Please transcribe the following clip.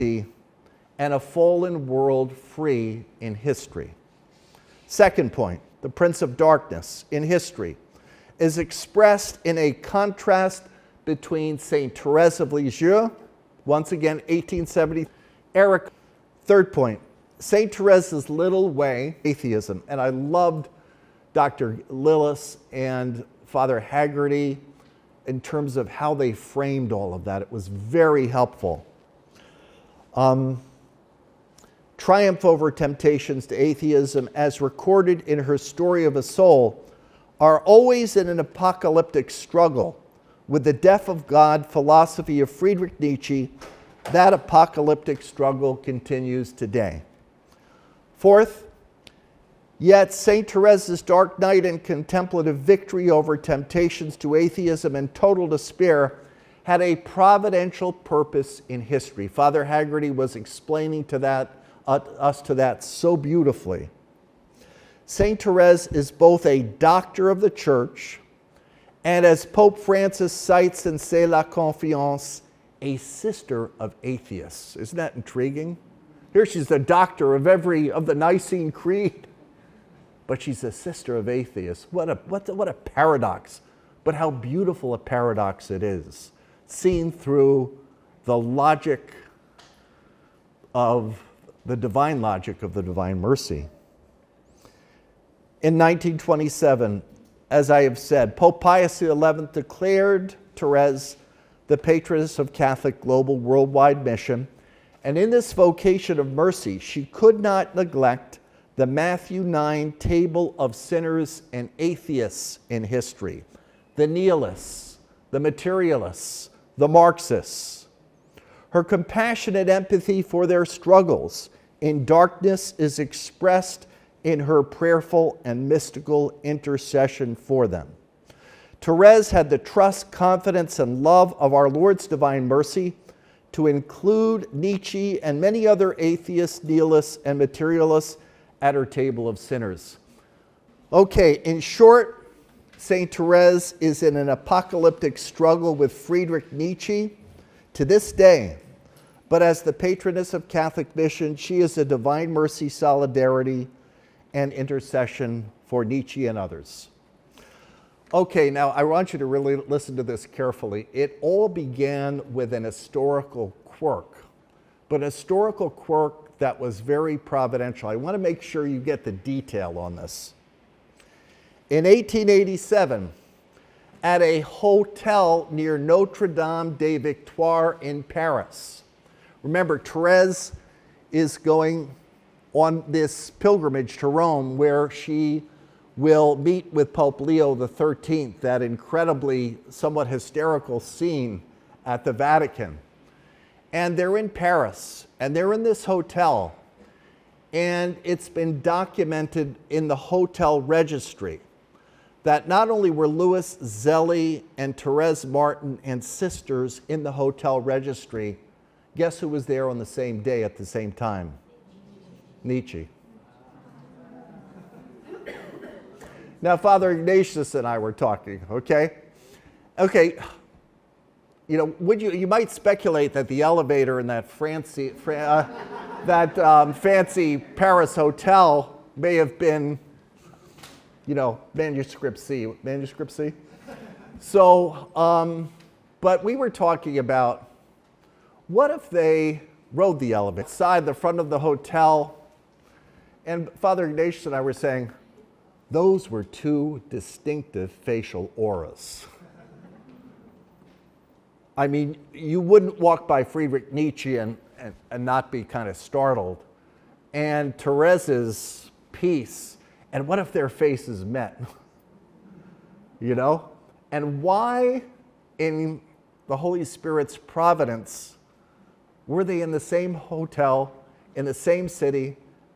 and a fallen world free in history. Second point, the Prince of Darkness in history is expressed in a contrast between Saint Therese of Lisieux, once again 1870, Eric. Third point, Saint Therese's little way, atheism, and I loved Dr. Lillis and Father Haggerty in terms of how they framed all of that. It was very helpful. Triumph over temptations to atheism, as recorded in her Story of a Soul, are always in an apocalyptic struggle with the death of God philosophy of Friedrich Nietzsche. That apocalyptic struggle continues today. Fourth, yet St. Therese's dark night and contemplative victory over temptations to atheism and total despair had a providential purpose in history. Father Haggerty was explaining us to that so beautifully. St. Therese is both a doctor of the Church and, as Pope Francis cites in C'est la Confiance, a sister of atheists. Isn't that intriguing? Here she's the doctor of the Nicene Creed, but she's a sister of atheists. What a paradox, but how beautiful a paradox it is, seen through the logic of the divine logic of the divine mercy. In 1927, as I have said, Pope Pius XI declared Therese the patroness of Catholic global worldwide mission, and in this vocation of mercy, she could not neglect the Matthew 9 table of sinners and atheists in history, the nihilists, the materialists, the Marxists. Her compassionate empathy for their struggles in darkness is expressed in her prayerful and mystical intercession for them. Therese had the trust, confidence, and love of our Lord's divine mercy to include Nietzsche and many other atheists, nihilists, and materialists at her table of sinners. Okay, in short, St. Therese is in an apocalyptic struggle with Friedrich Nietzsche to this day, but as the patroness of Catholic mission, she is a divine mercy, solidarity, and intercession for Nietzsche and others. Okay, now I want you to really listen to this carefully. It all began with an historical quirk, but a historical quirk that was very providential. I want to make sure you get the detail on this. In 1887, at a hotel near Notre Dame des Victoires in Paris, remember, Therese is going on this pilgrimage to Rome where she will meet with Pope Leo XIII, that incredibly, somewhat hysterical scene at the Vatican. And they're in Paris, and they're in this hotel, and it's been documented in the hotel registry that not only were Louis Zelli and Therese Martin and sisters in the hotel registry, guess who was there on the same day at the same time? Nietzsche. Now, Father Ignatius and I were talking, okay? Okay, you know, you might speculate that the elevator in that fancy Paris hotel may have been, you know, manuscript C. So, but we were talking about, what if they rode the elevator outside the front of the hotel? And Father Ignatius and I were saying, those were two distinctive facial auras. I mean, you wouldn't walk by Friedrich Nietzsche and not be kind of startled. And Therese's peace, and what if their faces met? You know? And why, in the Holy Spirit's providence, were they in the same hotel, in the same city,